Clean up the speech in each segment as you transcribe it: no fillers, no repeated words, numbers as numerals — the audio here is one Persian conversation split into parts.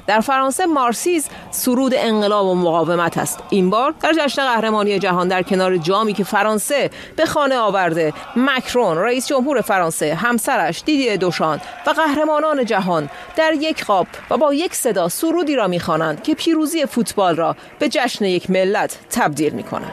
در فرانسه مارسیز سرود انقلاب و مقاومت است. این بار در جشن قهرمانی جهان در کنار جامی که فرانسه به خانه آورده، مکرون رئیس جمهور فرانسه، همسرش دیدیه دوشان و قهرمانان جهان در یک قاب و با یک صدا سرودی را می‌خوانند که پیروزی فوتبال را به جشن یک ملت تبدیل می‌کند.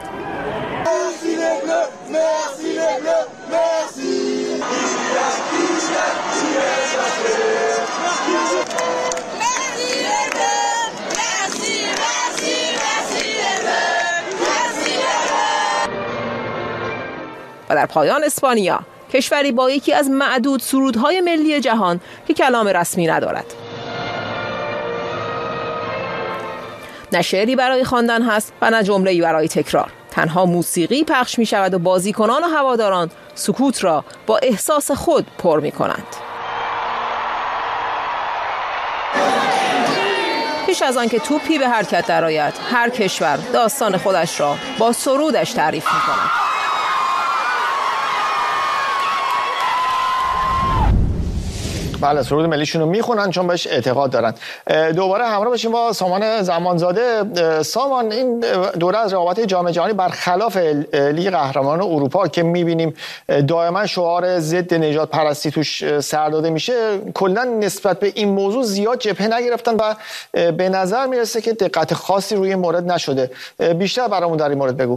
و در پایان اسپانیا، کشوری با یکی از معدود سرودهای ملی جهان که کلام رسمی ندارد. نه شعری برای خواندن هست و نه جمله‌ای برای تکرار. تنها موسیقی پخش می شود و بازیکنان و هواداران سکوت را با احساس خود پر می کنند. پیش از آن که توپی به حرکت درآید، هر کشور داستان خودش را با سرودش تعریف می کند. بله، سرود ملیشون رو میخونن چون بهش اعتقاد دارن. دوباره همراه باشیم با سامان زمانزاده. سامان، این دوره از رقابت جام جهانی برخلاف لیگ قهرمانان اروپا که میبینیم دائما شعار ضد نژاد پرستی توش سر داده میشه، کلا نسبت به این موضوع زیاد جبهه نگرفتن و به نظر میرسه که دقت خاصی روی این مورد نشده. بیشتر برامون در این مورد بگو.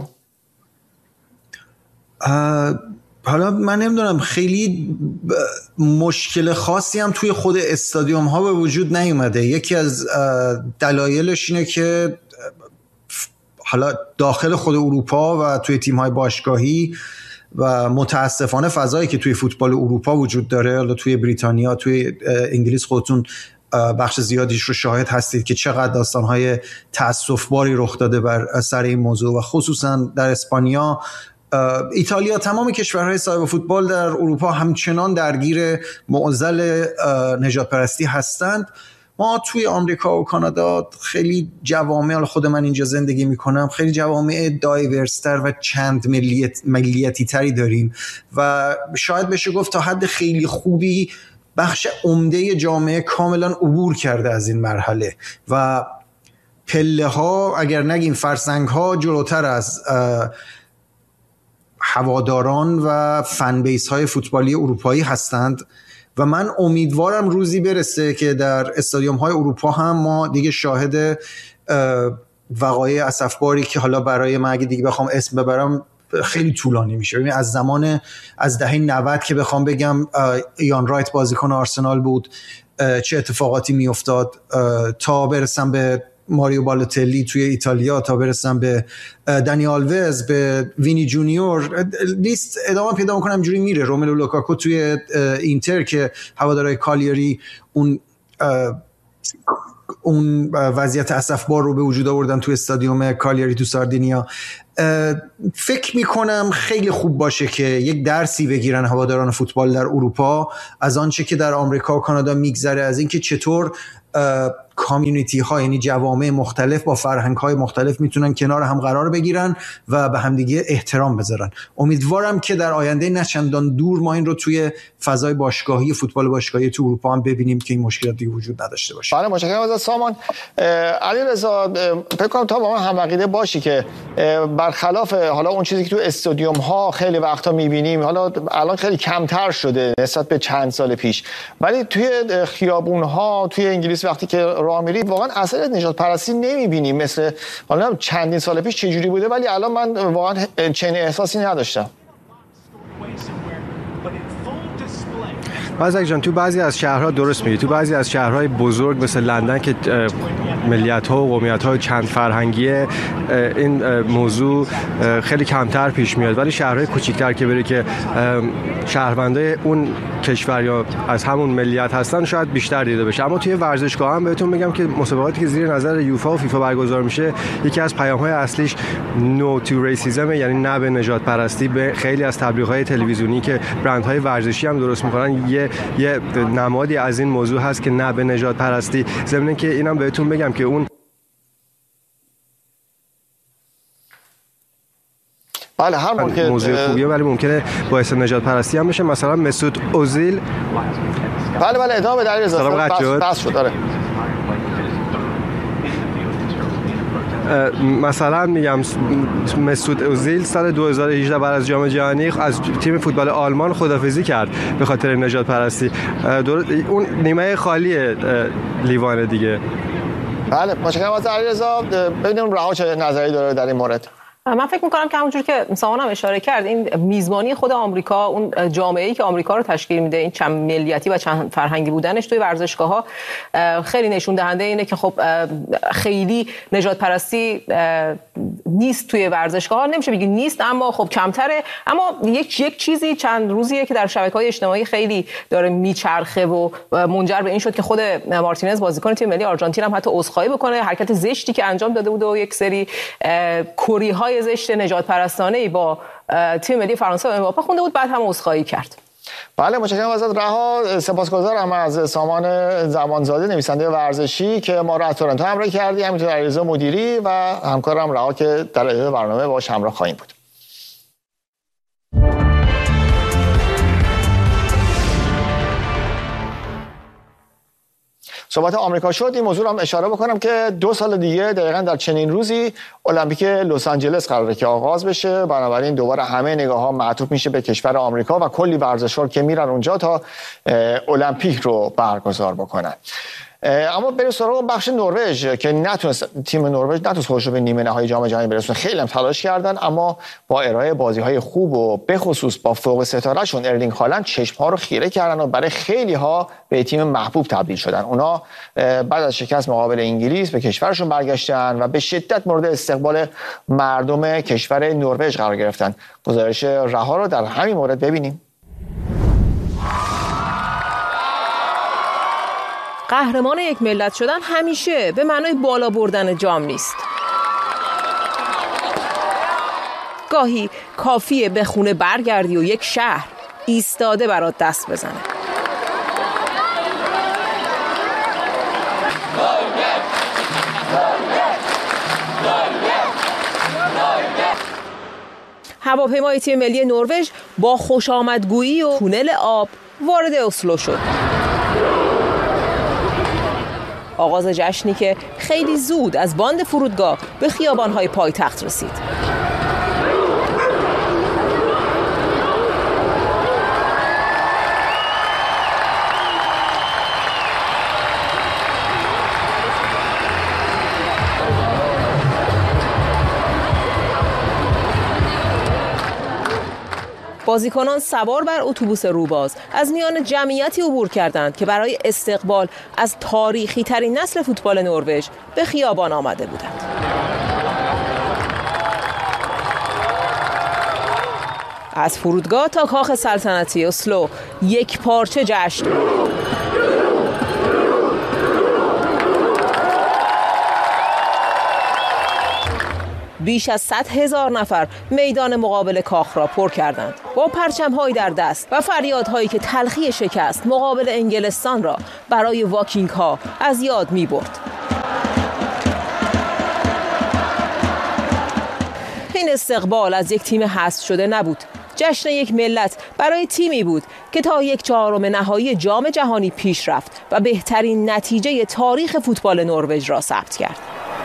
حالا من نمیدونم، خیلی مشکل خاصی هم توی خود استادیوم ها به وجود نیومده. یکی از دلایلش اینه که حالا داخل خود اروپا و توی تیم های باشگاهی و متاسفانه فضایی که توی فوتبال اروپا وجود داره، حالا توی بریتانیا، توی انگلیس خودتون بخش زیادیش رو شاهد هستید که چقدر داستان‌های تأسف‌باری رخ داده بر سر این موضوع و خصوصا در اسپانیا، ایتالیا، تمام کشورهای صاحب فوتبال در اروپا همچنان درگیر معضل نژادپرستی هستند. ما توی آمریکا و کانادا خیلی جوامع، حالا خود من اینجا زندگی میکنم، خیلی جوامع دایورستر و چند ملیتی تری داریم و شاید بشه گفت تا حد خیلی خوبی بخش عمده جامعه کاملا عبور کرده از این مرحله و پله ها، اگر نگیم فرسنگ ها، جلوتر از هواداران و فن بیس های فوتبالی اروپایی هستند و من امیدوارم روزی برسه که در استادیوم های اروپا هم ما دیگه شاهد وقایع اسفباری که حالا برای من اگه دیگه بخوام اسم ببرم خیلی طولانی میشه. ببین از دهه 90 که بخوام بگم ایان رایت بازیکن آرسنال بود، چه اتفاقاتی میافتاد، تا برسم به ماریو بالوتلی توی ایتالیا، تا برسم به دنی آلوز، به وینی جونیور، لیست ادامه پیدا میکنم جوری میره. روملو لوکاکو توی اینتر که هوادارهای کالیاری اون وضعیت اسفبار رو به وجود آوردن توی استادیوم کالیاری تو ساردینیا. فکر میکنم خیلی خوب باشه که یک درسی بگیرن هواداران فوتبال در اروپا از آنچه که در آمریکا و کانادا میگذره، از اینکه چطور کامیونیتی ها، یعنی جوامع مختلف با فرهنگ های مختلف میتونن کنار هم قرار بگیرن و به همدیگه احترام بذارن. امیدوارم که در آینده نه چندان دور ما این رو توی فضای باشگاهی، فوتبال باشگاهی تو اروپا هم ببینیم که این مشکلات دیگه وجود نداشته باشه. بله، متشکرم از سامان. علیرضا، فکر کنم تا با من هم عقیده باشی که برخلاف حالا اون چیزی که تو استادیوم ها خیلی وقتا میبینیم، حالا الان خیلی کمتر شده نسبت به چند سال پیش، ولی توی خیابون ها توی انگلیس وقتی که راه میری واقعا اثر نژاد پرستی نمیبینیم مثل حالا چندین سال پیش چه جوری بوده، ولی الان من واقعا چنین احساسی نداشتم. بازک جان، تو بعضی از شهرها درست میگی، تو بعضی از شهرهای بزرگ مثل لندن که ملیت‌ها و قومیت‌های چند فرهنگیه این موضوع خیلی کمتر پیش میاد، ولی شهرهای کوچیک‌تر که بری که شهروندای اون کشور یا از همون ملیت هستن شاید بیشتر دیده بشه. اما توی ورزشگاه هم بهتون بگم که مسابقاتی که زیر نظر یوفا و فیفا برگزار میشه، یکی از پیام‌های اصلیش نو تو ریسیسم، یعنی نه به نژاد پرستی. به خیلی از تبلیغات تلویزیونی که برندهای ورزشی هم درست میکنن یه نمادی از این موضوع هست که نه به نژاد پرستی. ضمن که اینم بهتون بگم که اون بله هر موضوع خوبیه ولی ممکنه باعث نژاد پرستی هم بشه. مثلا مسعود اوزیل. بله ادامه در علیرضا. بس شد. داره. مثلا میگم مسعود اوزیل سال 2018 بعد از جام جهانی از تیم فوتبال آلمان خدافظی کرد به خاطر نژاد پرستی. اون نیمه خالی لیوان دیگه. بله متشکرم از علیرضا. ببینیم رها چه نظری داره در این مورد. من فکر می‌کنم که همونجور که سامان هم اشاره کرد، این میزبانی خود آمریکا، اون جامعه‌ای که آمریکا رو تشکیل میده، این چند ملیتی و چند فرهنگی بودنش توی ورزشگاه‌ها خیلی نشون دهنده اینه که خب خیلی نژاد پرستی نیست توی ورزشگاه‌ها. نمیشه بگی نیست، اما خب کمتره. اما یک چیزی چند روزیه که در شبکه‌های اجتماعی خیلی داره میچرخه و منجر به این شد که خود مارتینز بازیکن تیم ملی آرژانتین هم حتی عذرخواهی بکنه، حرکت زشتی که انجام داده بود و یک سری کوری‌های زشت نژاد پرستانه‌ای با تیم ملی فرانسه و امباپه خونده بود، بعد هم عذرخواهی کرد. بله متشکرم ازت رها. سپاسگزارم از سامان زمانزاده نویسنده ورزشی که ما رو از تورنتو همراه کردی، همینطور علیرضا مدیری و همکارم رها که در ادامه برنامه باهاش همراه خواهیم بود. صحبت آمریکا شد، این موضوع هم اشاره بکنم که 2 سال دیگه دقیقاً در چنین روزی المپیک لس آنجلس قراره که آغاز بشه. بنابراین دوباره همه نگاه‌ها معطوف میشه به کشور آمریکا و کلی ورزشکار که میرن اونجا تا المپیک رو برگزار بکنن. اما بریم سراغ بخش نروژ که نتونست، تیم نروژ نتونست خودش رو به نیمه نهایی جام جهانی برسونه. خیلی هم تلاش کردن اما با ارائه بازی‌های خوب و به خصوص با فوق ستارهشون ارلینگ هالند چشم‌ها رو خیره کردن و برای خیلی‌ها به تیم محبوب تبدیل شدن. اونا بعد از شکست مقابل انگلیس به کشورشون برگشتن و به شدت مورد استقبال مردم کشور نروژ قرار گرفتن. گزارش رها رو در همین مورد ببینیم. قهرمان یک ملت شدن همیشه به معنای بالا بردن جام نیست. گاهی کافیه به خونه برگردی و یک شهر ایستاده برات دست بزنه. هواپیمای تیم ملی نروژ با خوشامدگویی و تونل آب وارد اسلو شد. آغاز جشنی که خیلی زود از باند فرودگاه به خیابان‌های پایتخت رسید. بازیکنان سوار بر اتوبوس روباز از میان جمعیتی عبور کردند که برای استقبال از تاریخی ترین نسل فوتبال نروژ به خیابان آمده بودند. از فرودگاه تا کاخ سلطنتی اسلو یک پارچه جشن بود. بیش از 100,000 نفر میدان مقابل کاخ را پر کردند با پرچم‌هایی در دست و فریادهایی که تلخی شکست مقابل انگلستان را برای واکینگ‌ها از یاد می‌برد. این استقبال از یک تیم حذف شده نبود. جشن یک ملت برای تیمی بود که تا 1/4 نهایی جام جهانی پیش رفت و بهترین نتیجه تاریخ فوتبال نروژ را ثبت کرد.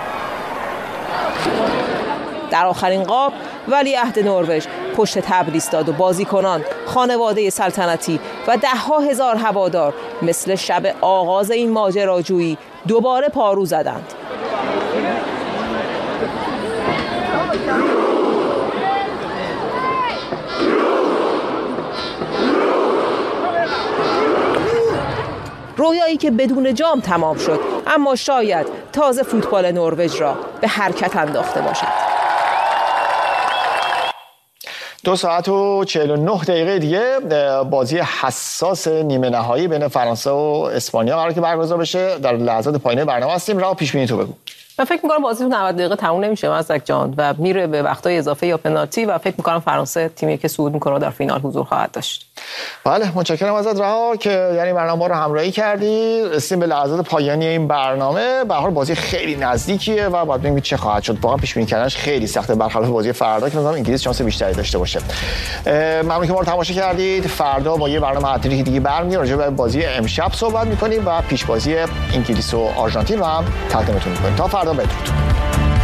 در آخرین قاب ولیعهد نروژ پشت تبل ایستاد و بازیکنان، خانواده سلطنتی و 10,000 هوادار مثل شب آغاز این ماجراجویی دوباره پارو زدند. رویایی که بدون جام تمام شد، اما شاید تازه فوتبال نروژ را به حرکت انداخته باشد. 2 ساعت و 49 دقیقه دیگه بازی حساس نیمه نهایی بین فرانسه و اسپانیا قراره که برگزار بشه. در لحظات پایانی برنامه هستیم. راه پیش بینی تو بگو. من فکر می‌کنم بازی 90 دقیقه تموم نمیشه مزدک جان و میره به وقتای اضافه یا پنالتی و فکر می‌کنم فرانسه تیمی که صعود می‌کنه در فینال حضور خواهد داشت. بله متشکرم ازت رها که یعنی برنامه رو همراهی کردی. رسیدیم به لحظات پایانی این برنامه. به هر حال بازی خیلی نزدیکیه و باید ببینیم چه خواهد شد. واقعا پیش بینی کردنش خیلی سخته برخلاف بازی فردا که مثلا انگلیس شانس بیشتری داشته باشه. ممنون که ما رو تماشا کردید. فردا با یه برنامه هتریک دیگه برمی‌گردیم. راجع به بازی امشب صحبت می‌کنیم و پیش بازی انگلیس و آرژانتین رو هم تقدیمتون می‌کنیم. تا فردا بدرود.